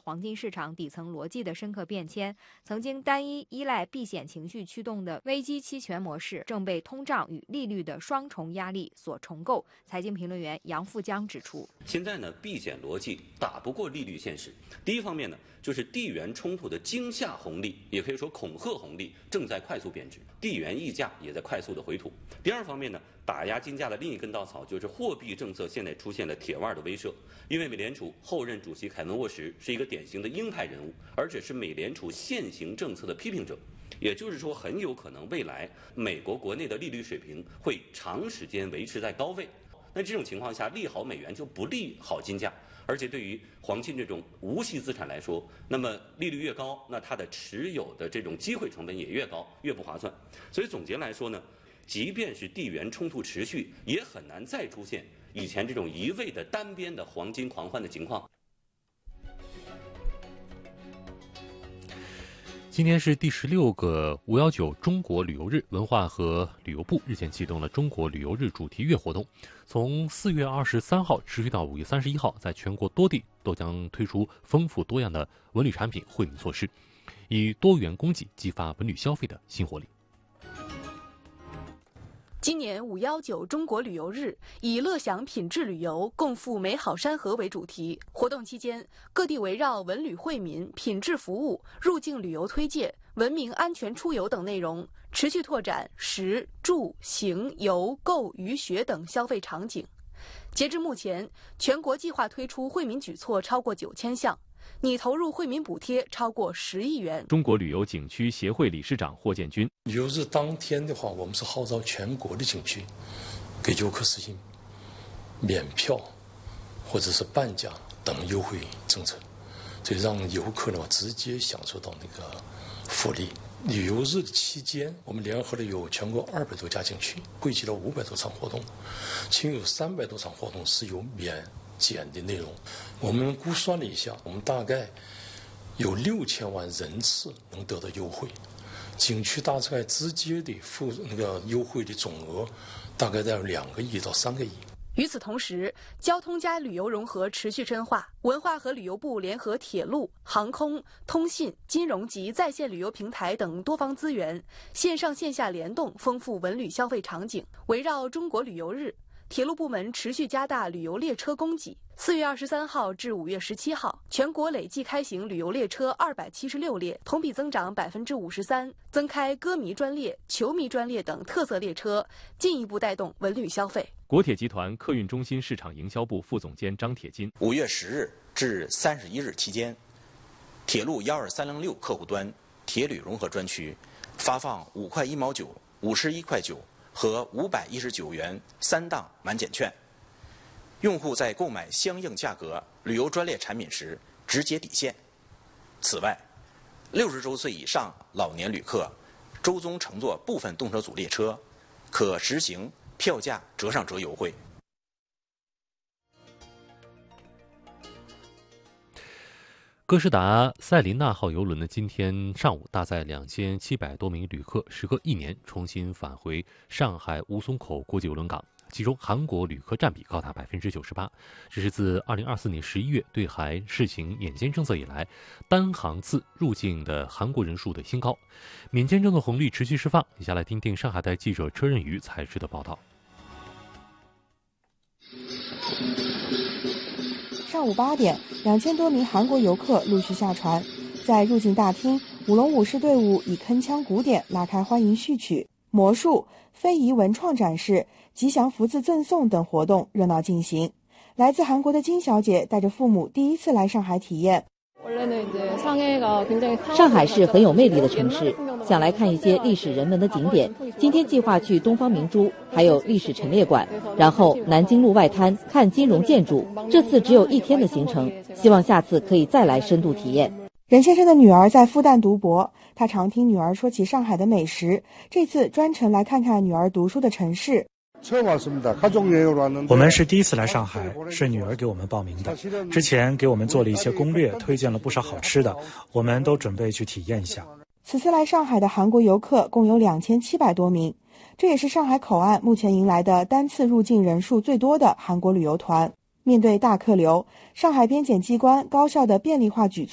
黄金市场底层逻辑的深刻变迁，曾经单一依赖避险情绪驱动的危机期权模式，正被通胀与利率的双重压力所重构。财经评论员杨富江指出， 现在呢，避险逻辑打不过利率现实。第一方面呢，就是地缘冲突的惊吓红利，也可以说恐吓红利正在快速贬值，地缘溢价也在快速的回吐。第二方面呢，打压金价的另一根稻草就是货币政策现在出现了铁腕的威慑。因为美联储后任主席凯文沃什是一个典型的鹰派人物，而且是美联储现行政策的批评者。也就是说，很有可能未来美国国内的利率水平会长时间维持在高位。那这种情况下，利好美元就不利好金价。而且对于黄金这种无息资产来说，那么利率越高，那它的持有的这种机会成本也越高，越不划算。所以总结来说呢，即便是地缘冲突持续，也很难再出现以前这种一味的单边的黄金狂欢的情况。 今天是第16个519中国旅游日，文化和旅游部日前启动了中国旅游日主题月活动，从4月23号持续到5月31号，在全国多地都将推出丰富多样的文旅产品惠民措施，以多元供给激发文旅消费的新活力。 今年519中国旅游日以乐享品质旅游，共赴美好山河为主题。活动期间，各地围绕文旅惠民、品质服务、入境旅游推介、文明安全出游等内容，持续拓展食、住、行、游、购、娱、学等消费场景。截至目前，全国计划推出惠民举措超过9000项，拟投入惠民补贴超过10亿元。 中国旅游景区协会理事长霍建军： 旅游日当天的话，我们是号召全国的景区给游客实行免票或者是半价等优惠政策，所以让游客呢直接享受到那个福利。旅游日的期间，我们联合了有全国200多家景区，汇集了500多场活动，其中有300多场活动是有免检的内容。我们估算了一下，我们大概有6000万人次能得到优惠，景区大概直接的付那个优惠的总额大概在2个亿到3个亿。 与此同时，交通加旅游融合持续深化，文化和旅游部联合铁路、航空、通信、金融及在线旅游平台等多方资源，线上线下联动，丰富文旅消费场景。围绕中国旅游日，铁路部门持续加大旅游列车供给。4月23号至5月17号，全国累计开行旅游列车276列，同比增长53%，增开歌迷专列、球迷专列等特色列车，进一步带动文旅消费。 国铁集团客运中心市场营销部副总监张铁金 ：5月10日至31日期间，铁路12306客户端铁旅融合专区发放5块1毛9、51块9和519元3档满减券。用户在购买相应价格旅游专列产品时直接抵现。此外，60周岁以上老年旅客周中乘坐部分动车组列车，可实行票价折上折优惠。 哥斯达塞琳娜号邮轮呢，今天上午搭载2700多名旅客，时隔1年重新返回上海吴淞口国际邮轮港。其中韩国旅客占比高达98%，这是自2024年11月对韩试行免签政策以来，单航次入境的韩国人数的新高。免签政策红利持续释放。以下来听听上海台记者车任宇采制的报道。 上午8点，2000多名韩国游客陆续下船，在入境大厅，舞龙舞狮队伍以铿锵鼓点拉开欢迎序曲，魔术、非遗文创展示、吉祥福字赠送等活动热闹进行。来自韩国的金小姐带着父母第一次来上海体验。 上海是很有魅力的城市，想来看一些历史人文的景点。今天计划去东方明珠，还有历史陈列馆，然后南京路外滩看金融建筑。这次只有1天的行程，希望下次可以再来深度体验。 任先生的女儿在复旦读博，他常听女儿说起上海的美食，这次专程来看看女儿读书的城市。 我们是第一次来上海，是女儿给我们报名的。之前给我们做了一些攻略，推荐了不少好吃的，我们都准备去体验一下。 此次来上海的韩国游客共有2700多名，这也是上海口岸目前迎来的单次入境人数最多的韩国旅游团。面对大客流，上海边检机关高效的便利化举措